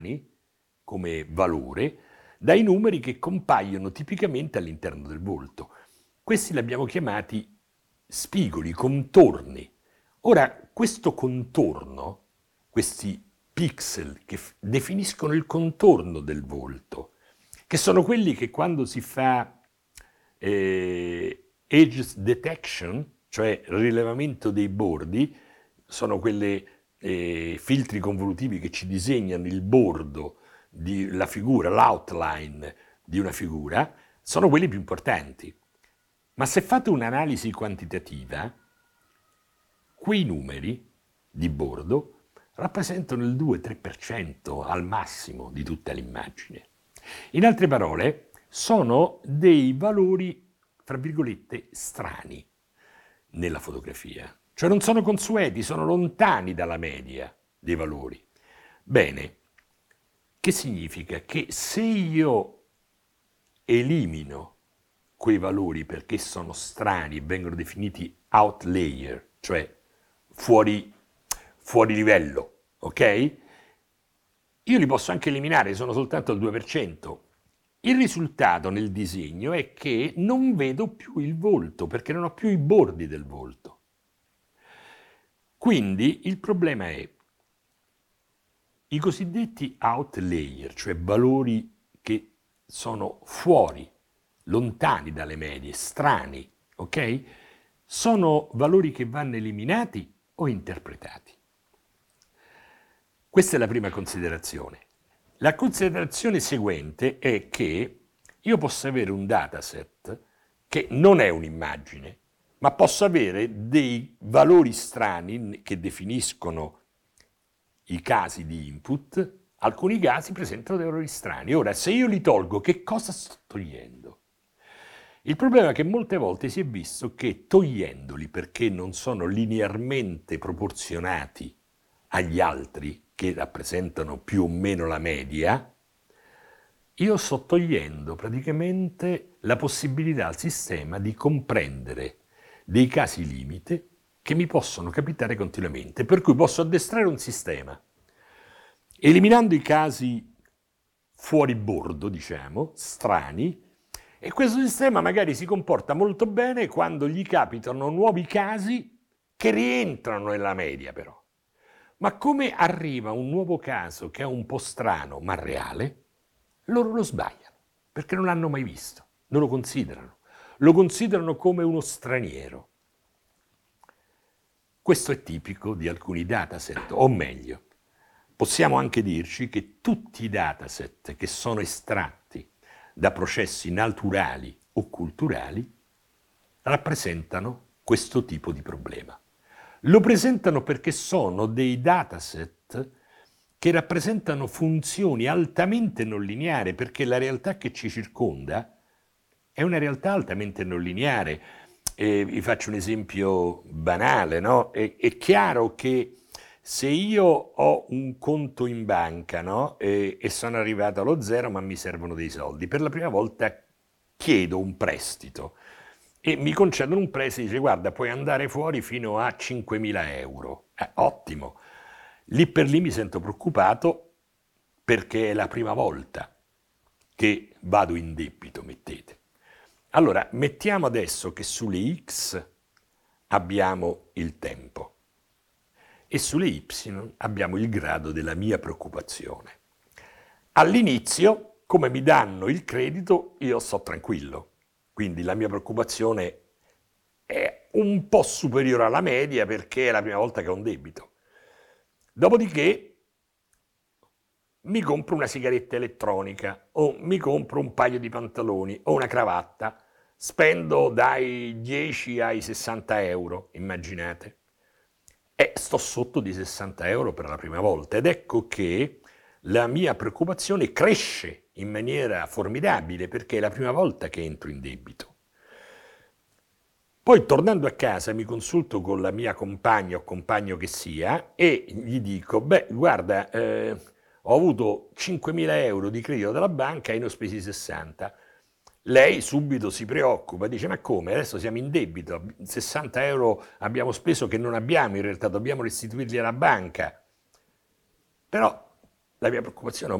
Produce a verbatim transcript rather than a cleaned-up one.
come valore dai numeri che compaiono tipicamente all'interno del volto. Questi li abbiamo chiamati spigoli, contorni. Ora, questo contorno, questi pixel che f- definiscono il contorno del volto, che sono quelli che quando si fa eh, edge detection, cioè rilevamento dei bordi, sono quelle eh, filtri convolutivi che ci disegnano il bordo della figura, l'outline di una figura, sono quelli più importanti. Ma se fate un'analisi quantitativa, quei numeri di bordo rappresentano il due tre per cento al massimo di tutta l'immagine. In altre parole, sono dei valori, fra virgolette, strani nella fotografia. Cioè non sono consueti, sono lontani dalla media dei valori. Bene, che significa? Che se io elimino quei valori perché sono strani e vengono definiti outlier, cioè fuori, fuori livello, ok? Io li posso anche eliminare, sono soltanto al due per cento. Il risultato nel disegno è che non vedo più il volto, perché non ho più i bordi del volto. Quindi il problema è i cosiddetti outlier, cioè valori che sono fuori, lontani dalle medie, strani, ok? Sono valori che vanno eliminati o interpretati. Questa è la prima considerazione. La considerazione seguente è che io posso avere un dataset che non è un'immagine, ma posso avere dei valori strani che definiscono i casi di input. Alcuni casi presentano dei valori strani. Ora, se io li tolgo, che cosa sto togliendo? Il problema è che molte volte si è visto che togliendoli perché non sono linearmente proporzionati agli altri, che rappresentano più o meno la media, io sto togliendo praticamente la possibilità al sistema di comprendere dei casi limite che mi possono capitare continuamente, per cui posso addestrare un sistema eliminando i casi fuori bordo, diciamo, strani, e questo sistema magari si comporta molto bene quando gli capitano nuovi casi che rientrano nella media però. Ma come arriva un nuovo caso che è un po' strano ma reale, loro lo sbagliano, perché non l'hanno mai visto, non lo considerano, lo considerano come uno straniero. Questo è tipico di alcuni dataset, o meglio, possiamo anche dirci che tutti i dataset che sono estratti da processi naturali o culturali rappresentano questo tipo di problema. Lo presentano perché sono dei dataset che rappresentano funzioni altamente non lineari, perché la realtà che ci circonda è una realtà altamente non lineare. E vi faccio un esempio banale, no? È, è chiaro che se io ho un conto in banca, no? E, e sono arrivato allo zero, ma mi servono dei soldi, per la prima volta chiedo un prestito e mi concedono un prestito e dice guarda puoi andare fuori fino a cinquemila euro. Eh, ottimo. Lì per lì mi sento preoccupato perché è la prima volta che vado in debito, mettete. Allora, mettiamo adesso che sulle X abbiamo il tempo e sulle Y abbiamo il grado della mia preoccupazione. All'inizio, come mi danno il credito, io sto tranquillo, quindi la mia preoccupazione è un po' superiore alla media perché è la prima volta che ho un debito. Dopodiché mi compro una sigaretta elettronica o mi compro un paio di pantaloni o una cravatta, spendo dai dieci ai sessanta euro, immaginate, e sto sotto di sessanta euro per la prima volta ed ecco che la mia preoccupazione cresce in maniera formidabile perché è la prima volta che entro in debito. Poi tornando a casa mi consulto con la mia compagna o compagno che sia e gli dico, beh guarda, eh, ho avuto cinquemila euro di credito dalla banca e ne ho spesi sessanta. Lei subito si preoccupa, dice ma come? Adesso siamo in debito, sessanta euro abbiamo speso che non abbiamo in realtà, dobbiamo restituirli alla banca. Però La mia preoccupazione